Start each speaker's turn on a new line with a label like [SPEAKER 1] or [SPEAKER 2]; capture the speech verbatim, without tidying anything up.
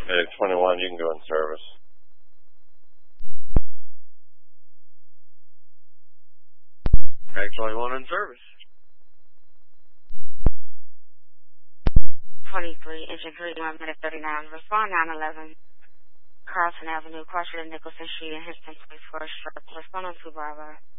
[SPEAKER 1] Medic twenty-one, you can go in service.
[SPEAKER 2] Medic twenty-one in service.
[SPEAKER 3] twenty-three, Infantry, Medic thirty-nine, respond nine eleven, Carlson Avenue, Carter and Nicholson Street, and Houston Police Force, respond on two Bravo.